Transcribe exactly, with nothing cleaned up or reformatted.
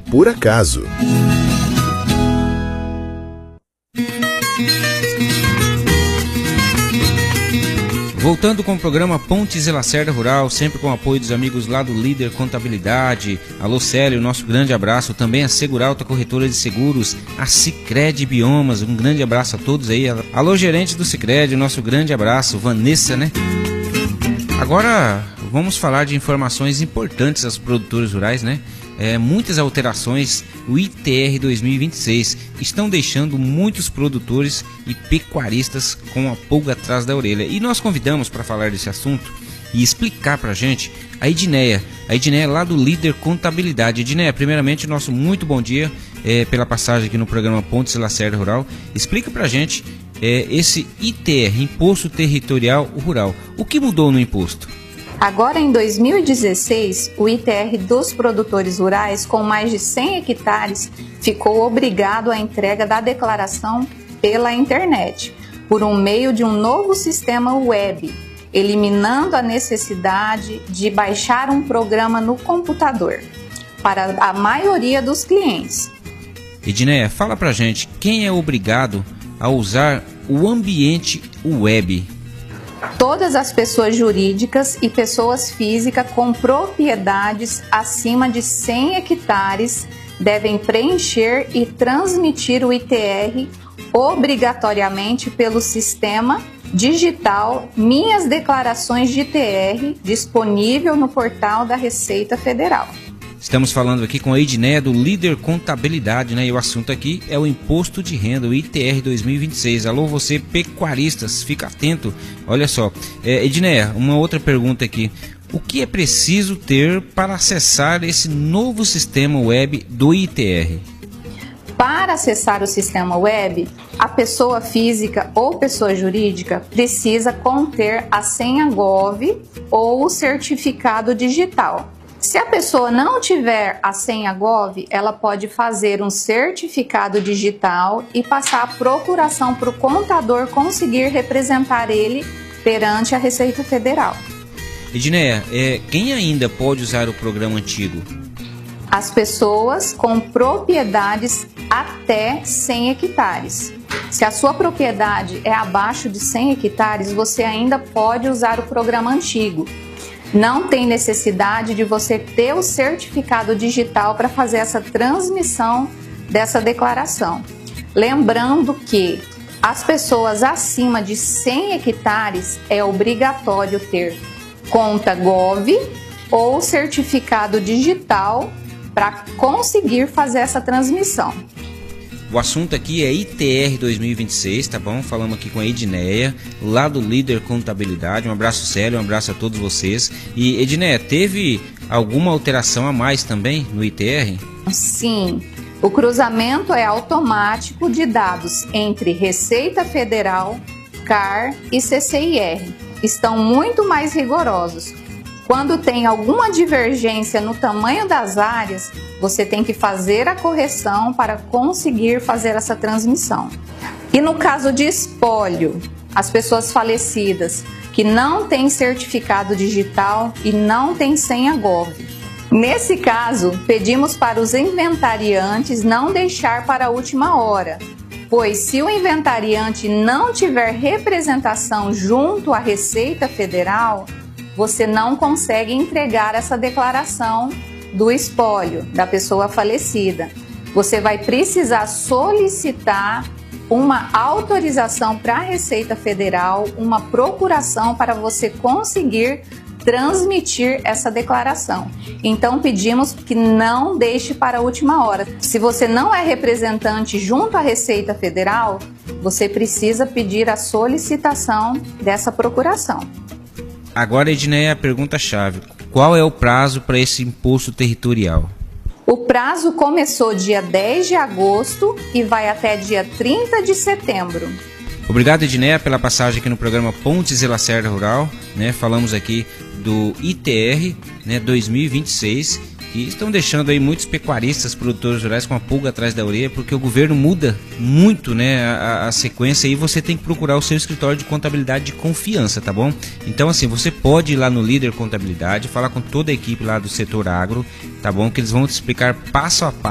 por acaso. Voltando com o programa Pontes e Lacerda Rural, sempre com o apoio dos amigos lá do Líder Contabilidade. Alô Célio, nosso grande abraço. Também a Seguralta Corretora de Seguros, a Sicredi Biomas, um grande abraço a todos aí. Alô gerente do Sicredi, nosso grande abraço. Vanessa, né? Agora vamos falar de informações importantes aos produtores rurais, né? É, muitas alterações o I T R dois mil e vinte e seis estão deixando muitos produtores e pecuaristas com a pulga atrás da orelha. E nós convidamos para falar desse assunto e explicar para a gente a Edneia. A Edneia lá do Líder Contabilidade. Edneia, primeiramente, nosso muito bom dia é, pela passagem aqui no programa Pontes e Lacerda Rural. Explica para a gente é, esse I T R, Imposto Territorial Rural. O que mudou no imposto? Agora, em dois mil e dezesseis, o I T R dos produtores rurais com mais de cem hectares ficou obrigado à entrega da declaração pela internet, por um meio de um novo sistema web, eliminando a necessidade de baixar um programa no computador para a maioria dos clientes. Edneia, fala pra gente, quem é obrigado a usar o ambiente web? Todas as pessoas jurídicas e pessoas físicas com propriedades acima de cem hectares devem preencher e transmitir o I T R obrigatoriamente pelo sistema digital Minhas Declarações de I T R, disponível no portal da Receita Federal. Estamos falando aqui com a Edneia do Líder Contabilidade, né? E o assunto aqui é o Imposto de Renda, o I T R dois mil e vinte e seis. Alô, você pecuaristas, fica atento. Olha só, é, Edneia, uma outra pergunta aqui. O que é preciso ter para acessar esse novo sistema web do I T R? Para acessar o sistema web, a pessoa física ou pessoa jurídica precisa conter a senha Gov ou o certificado digital. Se a pessoa não tiver a senha Gov, ela pode fazer um certificado digital e passar a procuração para o contador conseguir representar ele perante a Receita Federal. Edneia, é, quem ainda pode usar o programa antigo? As pessoas com propriedades até cem hectares. Se a sua propriedade é abaixo de cem hectares, você ainda pode usar o programa antigo. Não tem necessidade de você ter o certificado digital para fazer essa transmissão dessa declaração. Lembrando que as pessoas acima de cem hectares é obrigatório ter conta Gov ou certificado digital para conseguir fazer essa transmissão. O assunto aqui é I T R dois mil e vinte e seis, tá bom? Falamos aqui com a Edneia, lá do Líder Contabilidade. Um abraço sério, um abraço a todos vocês. E Edneia, teve alguma alteração a mais também no I T R? Sim, o cruzamento é automático de dados entre Receita Federal, C A R e C C I R. Estão muito mais rigorosos. Quando tem alguma divergência no tamanho das áreas, você tem que fazer a correção para conseguir fazer essa transmissão. E no caso de espólio, as pessoas falecidas que não têm certificado digital e não têm senha Gov. Nesse caso, pedimos para os inventariantes não deixar para a última hora, pois se o inventariante não tiver representação junto à Receita Federal, você não consegue entregar essa declaração do espólio da pessoa falecida. Você vai precisar solicitar uma autorização para a Receita Federal, uma procuração para você conseguir transmitir essa declaração. Então pedimos que não deixe para a última hora. Se você não é representante junto à Receita Federal, você precisa pedir a solicitação dessa procuração. Agora, Edneia, a pergunta-chave. Qual é o prazo para esse imposto territorial? O prazo começou dia dez de agosto e vai até dia trinta de setembro. Obrigado, Edneia, pela passagem aqui no programa Pontes e Lacerda Rural. Né? Falamos aqui do I T R, né, dois mil e vinte e seis, que estão deixando aí muitos pecuaristas, produtores rurais com a pulga atrás da orelha, porque o governo muda muito, né, a, a sequência, e você tem que procurar o seu escritório de contabilidade de confiança, tá bom? Então, assim, você pode ir lá no Líder Contabilidade, falar com toda a equipe lá do setor agro, tá bom? Que eles vão te explicar passo a passo